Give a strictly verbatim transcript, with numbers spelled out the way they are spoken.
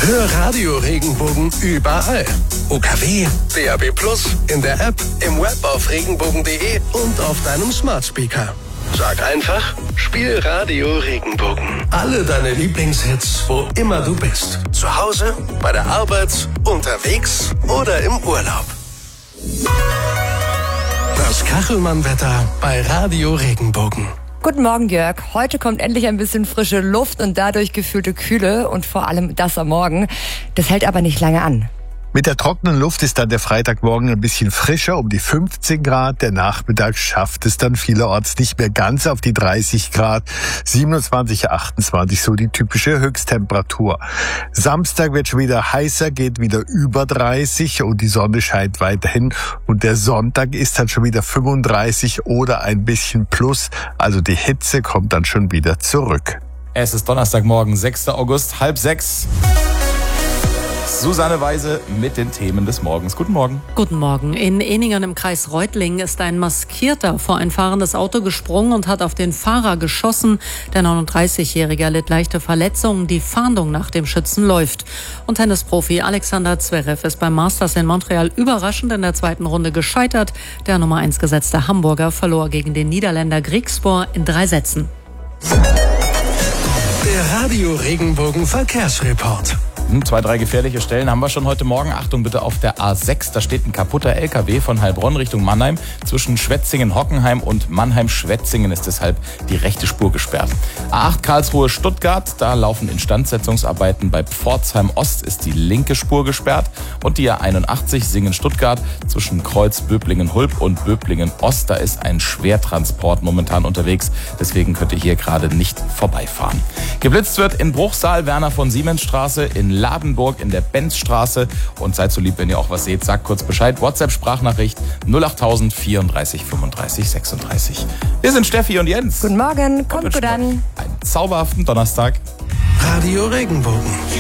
Hör Radio Regenbogen überall. U K W, D A B plus, in der App, im Web auf regenbogen punkt de und auf deinem Smart Speaker. Sag einfach, spiel Radio Regenbogen. Alle deine Lieblingshits, wo immer du bist. Zu Hause, bei der Arbeit, unterwegs oder im Urlaub. Das Kachelmann-Wetter bei Radio Regenbogen. Guten Morgen, Jörg. Heute kommt endlich ein bisschen frische Luft und dadurch gefühlte Kühle und vor allem das am Morgen. Das hält aber nicht lange an. Mit der trockenen Luft ist dann der Freitagmorgen ein bisschen frischer, um die fünfzehn Grad. Der Nachmittag schafft es dann vielerorts nicht mehr ganz auf die dreißig Grad. siebenundzwanzig, achtundzwanzig, so die typische Höchsttemperatur. Samstag wird schon wieder heißer, geht wieder über dreißig und die Sonne scheint weiterhin. Und der Sonntag ist dann schon wieder fünfunddreißig oder ein bisschen plus. Also die Hitze kommt dann schon wieder zurück. Es ist Donnerstagmorgen, sechster August, halb sechs. Susanne Weise mit den Themen des Morgens. Guten Morgen. Guten Morgen. In Ehningen im Kreis Reutlingen ist ein Maskierter vor ein fahrendes Auto gesprungen und hat auf den Fahrer geschossen. Der neununddreißigjährige erlitt leichte Verletzungen. Die Fahndung nach dem Schützen läuft. Und Tennisprofi Alexander Zverev ist beim Masters in Montreal überraschend in der zweiten Runde gescheitert. Der Nummer eins gesetzte Hamburger verlor gegen den Niederländer Griekspoor in drei Sätzen. Der Radio Regenbogen Verkehrsreport. Zwei, drei gefährliche Stellen haben wir schon heute Morgen. Achtung bitte auf der A sechs, da steht ein kaputter L K W von Heilbronn Richtung Mannheim. Zwischen Schwetzingen-Hockenheim und Mannheim-Schwetzingen ist deshalb die rechte Spur gesperrt. A acht Karlsruhe-Stuttgart, da laufen Instandsetzungsarbeiten. Bei Pforzheim Ost ist die linke Spur gesperrt. Und die A einundachtzig Singen-Stuttgart zwischen Kreuz-Böblingen-Hulb und Böblingen-Ost, da ist ein Schwertransport momentan unterwegs. Deswegen könnt ihr hier gerade nicht vorbeifahren. Geblitzt wird in Bruchsal, Werner von Siemensstraße, in Ladenburg, in der Benzstraße. Und seid so lieb, wenn ihr auch was seht, sagt kurz Bescheid. WhatsApp-Sprachnachricht null acht null null vierunddreißig fünfunddreißig sechsunddreißig. Wir sind Steffi und Jens. Guten Morgen, kommt gut an. Einen zauberhaften Donnerstag. Radio Regenbogen.